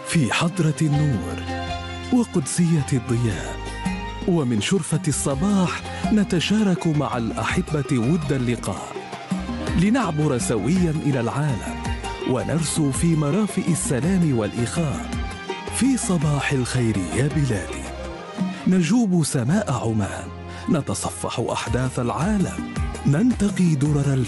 في حضرة النور وقدسية الضياء، ومن شرفة الصباح نتشارك مع الأحبة ود اللقاء، لنعبر سويا إلى العالم ونرسو في مرافئ السلام والإخاء. في صباح الخير يا بلادي نجوب سماء عمان، نتصفح أحداث العالم، ننتقي درر